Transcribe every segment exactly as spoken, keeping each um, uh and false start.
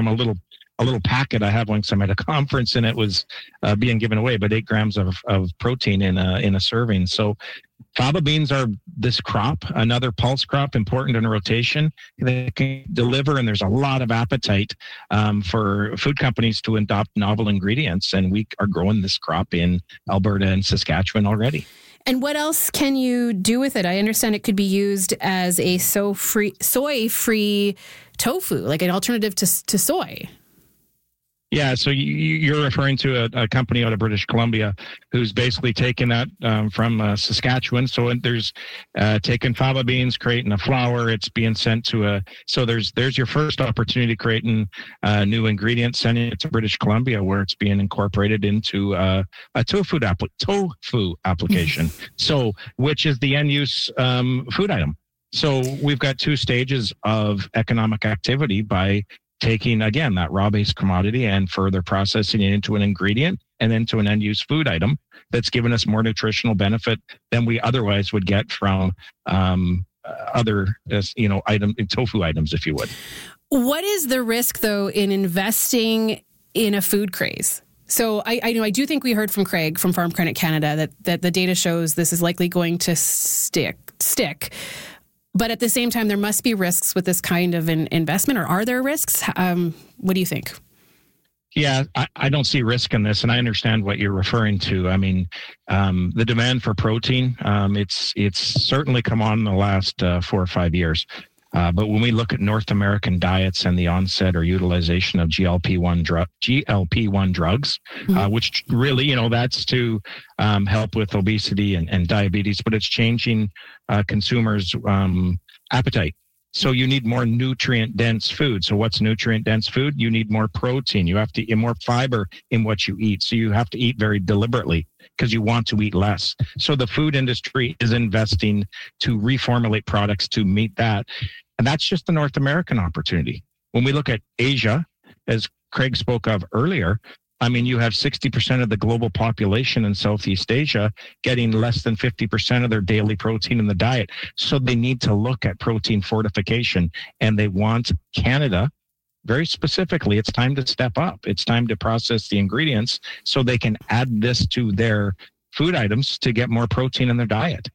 from a little a little packet I have once I'm at a conference, and it was uh, being given away, but eight grams of, of protein in a, in a serving. So faba beans are this crop, another pulse crop, important in rotation. They can deliver, and there's a lot of appetite um, for food companies to adopt novel ingredients, and we are growing this crop in Alberta and Saskatchewan already. And what else can you do with it? I understand it could be used as a so-free, soy-free tofu, like an alternative to to soy. Yeah, so you, you're referring to a, a company out of British Columbia who's basically taken that um, from uh, Saskatchewan. So there's uh, taking faba beans, creating a flour. It's being sent to a. So there's there's your first opportunity creating uh, new ingredients, sending it to British Columbia, where it's being incorporated into uh, a tofu appli- tofu application. So which is the end use um, food item. So we've got two stages of economic activity by taking, again, that raw-based commodity and further processing it into an ingredient and into an end-use food item that's given us more nutritional benefit than we otherwise would get from um, other, you know, item tofu items, if you would. What is the risk, though, in investing in a food craze? So I, I know I do think we heard from Craig from Farm Credit Canada that that the data shows this is likely going to stick stick. But at the same time, there must be risks with this kind of an investment, or are there risks? Um, what do you think? Yeah, I, I don't see risk in this, and I understand what you're referring to. I mean, um, the demand for protein, um, it's it's certainly come on in the last uh, four or five years. Uh, but when we look at North American diets and the onset or utilization of G L P one drug, G L P one drugs, mm-hmm. uh, which really, you know, that's to um, help with obesity and, and diabetes, but it's changing uh, consumers' um, appetite. So you need more nutrient-dense food. So what's nutrient-dense food? You need more protein. You have to eat more fiber in what you eat. So you have to eat very deliberately because you want to eat less. So the food industry is investing to reformulate products to meet that. And that's just the North American opportunity. When we look at Asia, as Craig spoke of earlier, I mean, you have sixty percent of the global population in Southeast Asia getting less than fifty percent of their daily protein in the diet. So they need to look at protein fortification, and they want Canada, very specifically, it's time to step up. It's time to process the ingredients so they can add this to their food items to get more protein in their diet.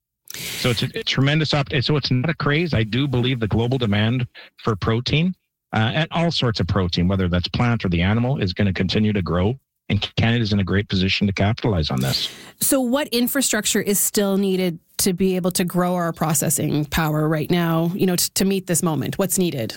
So it's a, a tremendous opportunity. So it's not a craze. I do believe the global demand for protein uh, and all sorts of protein, whether that's plant or the animal, is going to continue to grow. And Canada's in a great position to capitalize on this. So what infrastructure is still needed to be able to grow our processing power right now, you know, t- to meet this moment? What's needed?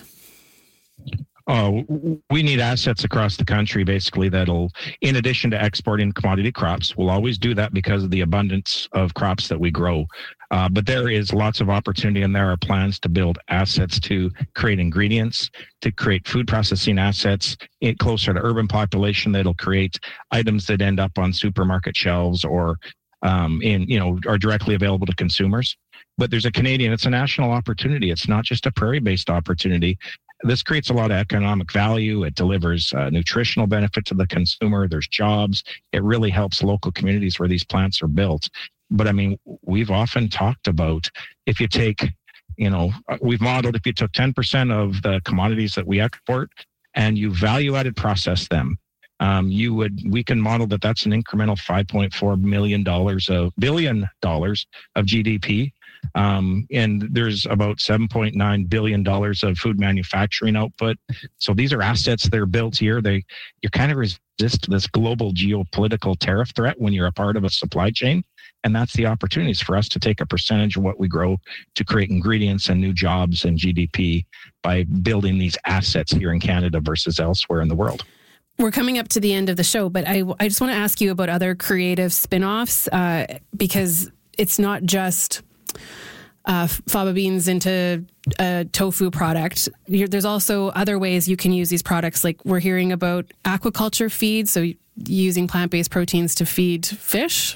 Oh, we need assets across the country, basically, that'll, in addition to exporting commodity crops, we'll always do that because of the abundance of crops that we grow. Uh, but there is lots of opportunity, and there are plans to build assets to create ingredients, to create food processing assets in, closer to urban population that'll create items that end up on supermarket shelves or um, in, you know, are directly available to consumers. But there's a Canadian, it's a national opportunity. It's not just a prairie-based opportunity. This creates a lot of economic value. It delivers uh, nutritional benefit to the consumer. There's jobs. It really helps local communities where these plants are built. But I mean, we've often talked about if you take, you know, we've modeled if you took ten percent of the commodities that we export and you value added process them, um, you would, we can model that that's an incremental five point four million dollars of billion dollars of G D P. Um, and there's about seven point nine billion dollars of food manufacturing output. So these are assets that are built here. They, you kind of resist this global geopolitical tariff threat when you're a part of a supply chain. And that's the opportunities for us to take a percentage of what we grow to create ingredients and new jobs and G D P by building these assets here in Canada versus elsewhere in the world. We're coming up to the end of the show, but I, I just want to ask you about other creative spin-offs uh, because it's not just uh, faba beans into a tofu product. You're, there's also other ways you can use these products. Like we're hearing about aquaculture feed, so using plant-based proteins to feed fish.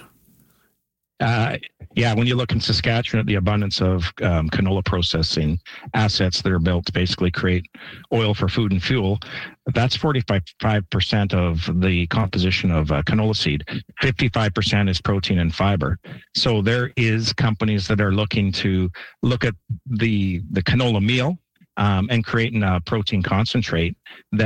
Uh, yeah, when you look in Saskatchewan at the abundance of um, canola processing assets that are built to basically create oil for food and fuel, that's forty-five percent of the composition of uh, canola seed. fifty-five percent is protein and fiber. So there is companies that are looking to look at the, the canola meal um, and creating a protein concentrate that